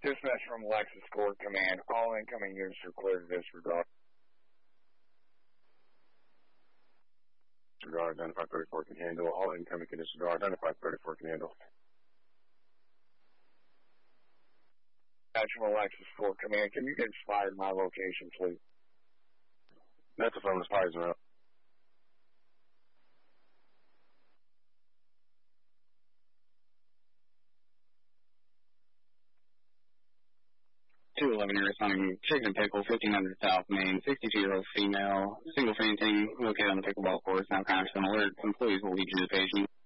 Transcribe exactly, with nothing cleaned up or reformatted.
Dispatch from Lexus Court Command. All incoming units are clear to disregard. Disregard, identify thirty-four can handle. All incoming can disregard, identify thirty-four can handle. Dispatch from Lexus Court Command. Can you get expired my location, please? That's a phone expires route. two eleven, you're assigning Chicken Pickle, fifteen hundred South Main, sixty-two-year-old female, single fainting, located on the pickleball court, now conscious and alert. Employees will lead you to the patient.